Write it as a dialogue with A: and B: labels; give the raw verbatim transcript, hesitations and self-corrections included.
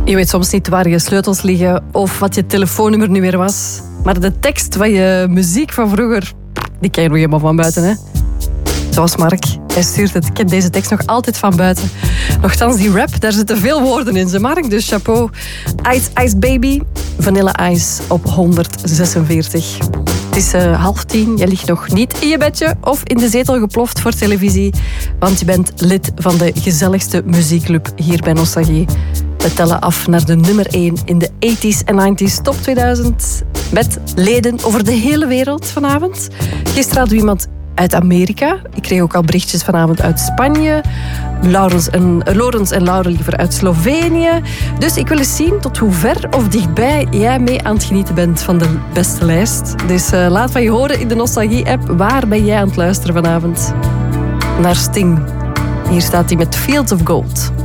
A: Je weet soms niet waar je sleutels liggen of wat je telefoonnummer nu weer was. Maar de tekst van je muziek van vroeger, die ken je nog helemaal van buiten, hè? Zoals Mark. Hij stuurt het. Ik ken deze tekst nog altijd van buiten. Nochtans, die rap, daar zitten veel woorden in, ze Mark. Dus chapeau. Ice Ice Baby, Vanilla Ice op honderdzesenveertig. Het is uh, half tien. Je ligt nog niet in je bedje of in de zetel geploft voor televisie. Want je bent lid van de gezelligste muziekclub hier bij Nostalgie. We tellen af naar de nummer één in de tachtiger en negentiger top tweeduizend. Met leden over de hele wereld vanavond. Gisteren hadden we iemand uit Amerika. Ik kreeg ook al berichtjes vanavond uit Spanje. Laurens en, Laurens en Laura liever uit Slovenië. Dus ik wil eens zien tot hoe ver of dichtbij jij mee aan het genieten bent van de beste lijst. Dus uh, laat van je horen in de Nostalgie-app. Waar ben jij aan het luisteren vanavond? Naar Sting. Hier staat hij met Fields of Gold.